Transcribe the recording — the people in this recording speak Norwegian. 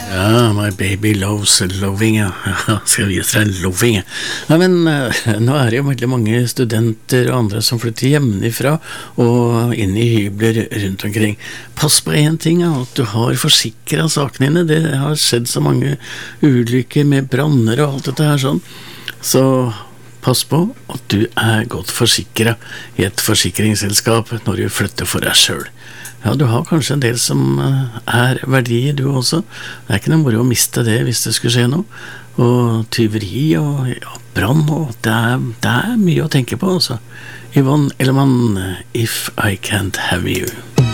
Ja, my baby loves loving, ja. Ja, skal vise deg loving, ja. Ja, men nå er det jo veldig mange studenter og andre som flytter hjemmefra og inn i hybler rundt omkring. Pass på en ting, ja, at du har forsikret sakene dine. Det har skjedd så mange ulykker med branner og alt dette her sånn. Så pass på at du er godt forsikret i et forsikringsselskap når du flytter for deg selv. Ja, du har kanskje en del som er verdier du også. Det er ikke noe moro å miste det hvis det skulle skje noe. Og tyveri og ja, brann, og det er mye å tenke på altså. Yvonne Ellemann, If I Can't Have You.